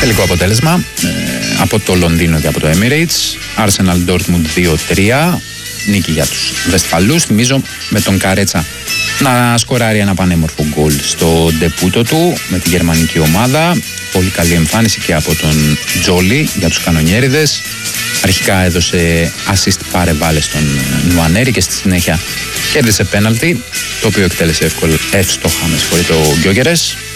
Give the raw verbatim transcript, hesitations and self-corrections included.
Τελικό αποτέλεσμα ε, από το Λονδίνο και από το Emirates. Arsenal Dortmund δύο τρία. Νίκη για τους Βεσφαλούς. Θυμίζω με τον Καρέτσα να σκοράρει ένα πανέμορφο γκολ στο ντεπούτο του με τη γερμανική ομάδα. Πολύ καλή εμφάνιση και από τον Τζόλι για τους κανονιέριδες. Αρχικά έδωσε assist πάρε βάλε στον Νουανέρη και στη συνέχεια κέρδισε πέναλτι, το οποίο εκτέλεσε εύκολα, εύστοχα με συγχωρείτε ο Γκιόγκερες.